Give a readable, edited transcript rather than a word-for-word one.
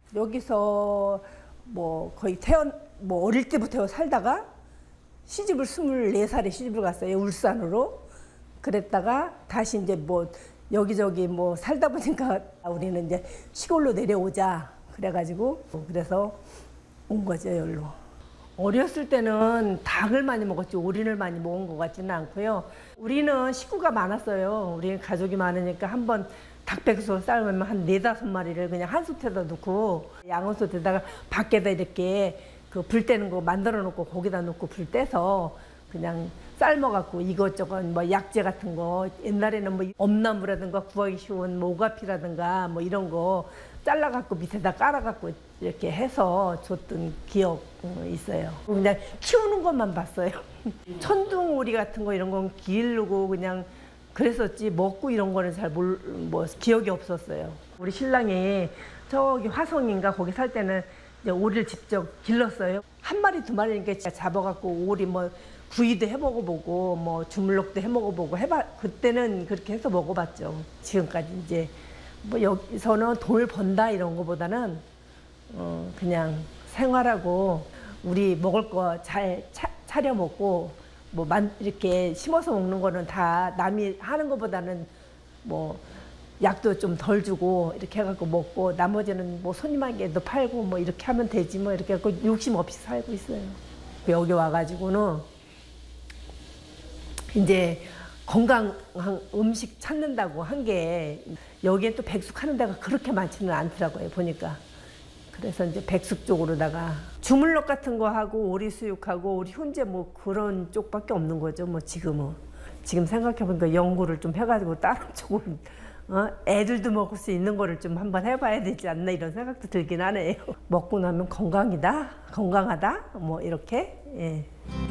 여기서 뭐 거의 뭐 어릴 때부터 살다가 시집을 24살에 시집을 갔어요. 울산으로. 그랬다가 다시 이제 뭐 여기저기 뭐 살다 보니까 우리는 이제 시골로 내려오자 그래가지고 그래서 온 거죠, 여기로. 어렸을 때는 닭을 많이 먹었지 오리를 많이 먹은 것 같지는 않고요. 우리는 식구가 많았어요. 우리 가족이 많으니까 한번 닭백숙 삶으면 한 4~5마리를 그냥 한 솥에다 넣고 양은솥에다가 밖에다 이렇게 그 불 떼는 거 만들어 놓고 거기다 놓고 불 떼서 그냥 삶아갖고 이것저것 뭐 약재 같은 거 옛날에는 뭐 엄나무라든가 구하기 쉬운 뭐 오가피라든가 뭐 이런 거 잘라갖고 밑에다 깔아갖고 이렇게 해서 줬던 기억 있어요. 그냥 키우는 것만 봤어요. 천둥오리 같은 거 이런 건 기르고 그냥 그랬었지 먹고 이런 거는 잘 뭐 기억이 없었어요. 우리 신랑이 저기 화성인가 거기 살 때는 이제 오리를 직접 길렀어요. 한 마리 두 마리니까 잡아갖고 오리 뭐 구이도 해 먹어보고 뭐 주물럭도 해 먹어보고 그때는 그렇게 해서 먹어봤죠. 지금까지 이제 뭐 여기서는 돈을 번다 이런 거보다는 그냥 생활하고 우리 먹을 거 잘 차려 먹고 뭐 이렇게 심어서 먹는 거는 다 남이 하는 거보다는 뭐 약도 좀 덜 주고 이렇게 해갖고 먹고 나머지는 뭐 손님에게도 팔고 뭐 이렇게 하면 되지 뭐 이렇게 해갖고 욕심 없이 살고 있어요. 여기 와가지고는 이제 건강한 음식 찾는다고 한 게 여기에 또 백숙 하는 데가 그렇게 많지는 않더라고요 보니까. 그래서 이제 백숙 쪽으로다가 주물럭 같은 거 하고 오리 수육하고 우리 훈제 뭐 그런 쪽밖에 없는 거죠 뭐 지금은. 지금 생각해보니까 연구를 좀 해가지고 다른 쪽은 애들도 먹을 수 있는 거를 좀 한번 해봐야 되지 않나 이런 생각도 들긴 하네요. 먹고 나면 건강하다 뭐 이렇게. 예.